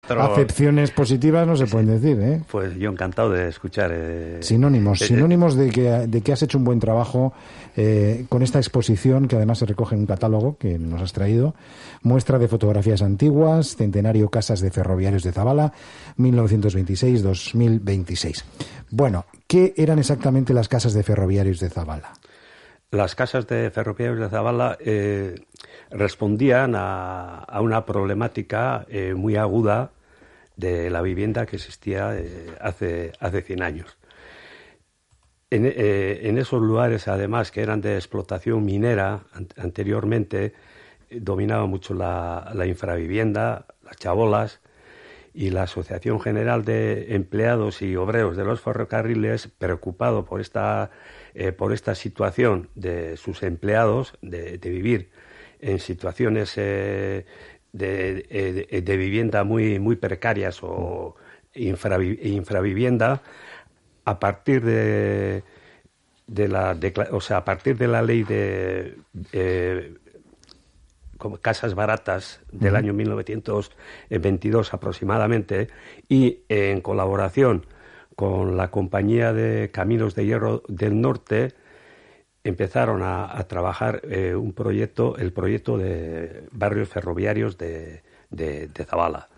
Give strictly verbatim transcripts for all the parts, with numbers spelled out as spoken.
acepciones positivas no se sí. pueden decir, ¿eh? Pues yo encantado de escuchar. Eh, sinónimos, eh, sinónimos de que, de que has hecho un buen trabajo eh, con esta exposición, que además se recoge en un catálogo que nos has traído. Muestra de fotografías antiguas, Centenario Casas de Ferroviarios de Zabala, mil novecientos veintiséis a dos mil veintiséis. Bueno, ¿qué eran exactamente las casas de ferroviarios de Zabala? Las casas de ferroviarios de Zabala eh, respondían a, a una problemática eh, muy aguda de la vivienda que existía eh, hace, hace cien años. En, eh, en esos lugares, además, que eran de explotación minera an- anteriormente, eh, dominaba mucho la, la infravivienda, las chabolas, y la Asociación General de Empleados y Obreros de los Ferrocarriles, preocupado por esta, eh, por esta situación de sus empleados, de, de vivir en situaciones eh, de, de, de vivienda muy, muy precarias o infravi, infravivienda, a partir de, de la, de, o sea, a partir de la ley de eh, como casas baratas del uh-huh. año mil novecientos veintidós aproximadamente, y eh, en colaboración con la Compañía de Caminos de Hierro del Norte empezaron a, a trabajar eh, un proyecto, el proyecto de barrios ferroviarios de, de, de Zabala.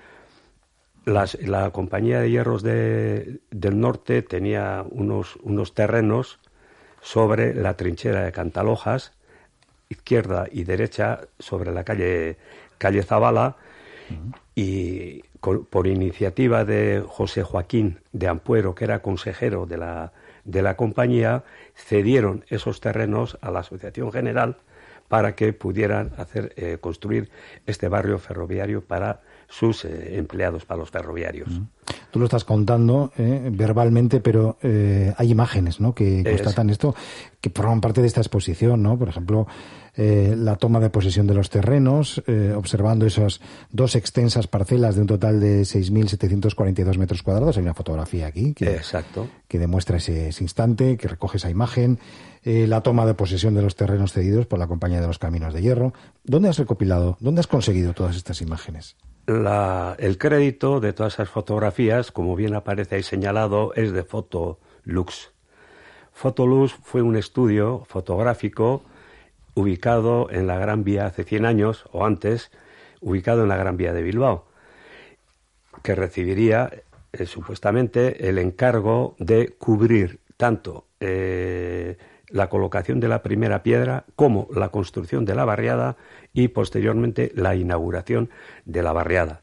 Las, la Compañía de Hierros de, del Norte tenía unos, unos terrenos sobre la trinchera de Cantalojas, izquierda y derecha, sobre la calle, calle Zabala, uh-huh. y con, por iniciativa de José Joaquín de Ampuero, que era consejero de la, de la compañía, cedieron esos terrenos a la Asociación General para que pudieran hacer eh, construir este barrio ferroviario para sus eh, empleados, para los ferroviarios. Uh-huh. Tú lo estás contando eh, verbalmente, pero eh, hay imágenes, ¿no?, que constatan es... esto, que forman parte de esta exposición, ¿no? Por ejemplo, eh, la toma de posesión de los terrenos, eh, observando esas dos extensas parcelas de un total de seis mil setecientos cuarenta y dos metros cuadrados. Hay una fotografía aquí que, Exacto. que demuestra ese, ese instante, que recoge esa imagen. Eh, la toma de posesión de los terrenos cedidos por la Compañía de los Caminos de Hierro. ¿Dónde has recopilado, dónde has conseguido todas estas imágenes? La, el crédito de todas esas fotografías, como bien aparece ahí señalado, es de Fotolux. Fotolux fue un estudio fotográfico ubicado en la Gran Vía hace cien años, o antes, ubicado en la Gran Vía de Bilbao, que recibiría eh, supuestamente el encargo de cubrir tanto eh, la colocación de la primera piedra como la construcción de la barriada y posteriormente la inauguración de la barriada.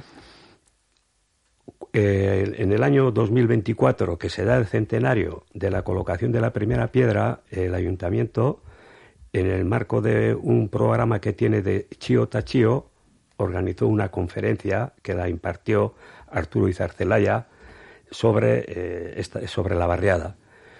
Uh-huh. Eh, en el año dos mil veinticuatro, que se da el centenario de la colocación de la primera piedra, el ayuntamiento, en el marco de un programa que tiene de Chío Tachío, organizó una conferencia que la impartió Arturo Izarzelaya sobre, eh, esta, sobre la barriada.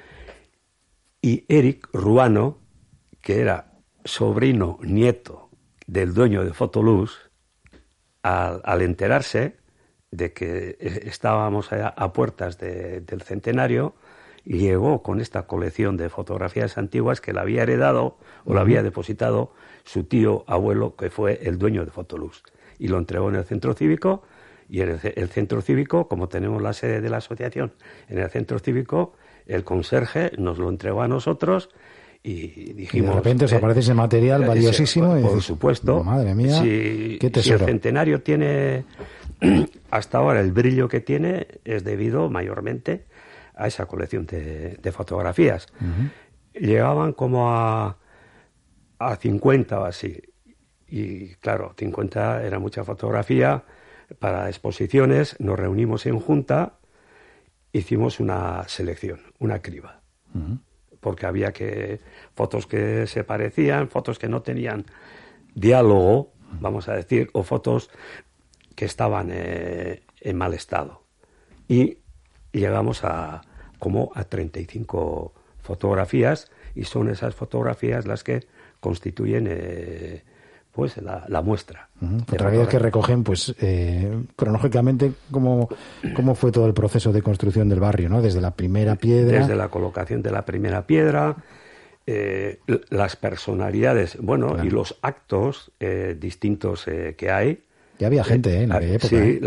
Y Eric Ruano, que era sobrino nieto del dueño de Fotolux, al, al enterarse de que estábamos a, a puertas de, del centenario, llegó con esta colección de fotografías antiguas que la había heredado o la había depositado su tío abuelo, que fue el dueño de Fotolux, y lo entregó en el centro cívico. Y en el, el centro cívico, como tenemos la sede de la asociación en el centro cívico, el conserje nos lo entregó a nosotros y dijimos... Y de repente os aparece ese material valiosísimo. Por, y por dices, supuesto. Madre mía, si, qué tesoro. Si el centenario tiene... Hasta ahora el brillo que tiene es debido mayormente a esa colección de, de fotografías. Uh-huh. Llegaban como a, a cincuenta o así. Y claro, cincuenta era mucha fotografía. Para exposiciones nos reunimos en junta, hicimos una selección, una criba, uh-huh. porque había que fotos que se parecían, fotos que no tenían diálogo, vamos a decir, o fotos que estaban eh, en mal estado. Y llegamos a como a treinta y cinco fotografías, y son esas fotografías las que constituyen eh, pues la, la muestra. Uh-huh. Fotografías que recogen, pues, eh, cronológicamente, cómo, cómo fue todo el proceso de construcción del barrio, ¿no? Desde la primera piedra... Desde la colocación de la primera piedra, eh, las personalidades, bueno, claro. y los actos eh, distintos eh, que hay. Ya había gente, ¿eh? En aquella época. Sí, ¿eh?